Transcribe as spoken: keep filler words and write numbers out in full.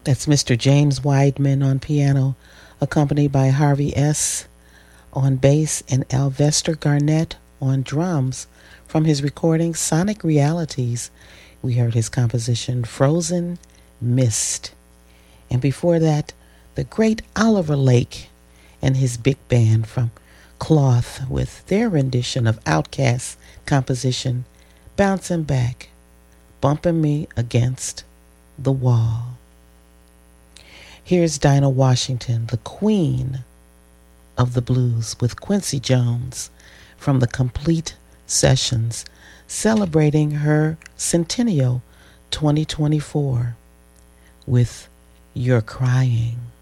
That's Mister James Weidman on piano, accompanied by Harvey S. on bass and Alvester Garnett on drums. From his recording Sonic Realities, we heard his composition Frozen Mist. And before that, the great Oliver Lake and his big band from Cloth with their rendition of Outkast's composition Bouncing Back, Bumping Me Against the Wall. Here's Dinah Washington, the queen of the blues, with Quincy Jones from the Complete Sessions, celebrating her centennial twenty twenty-four with You're Crying.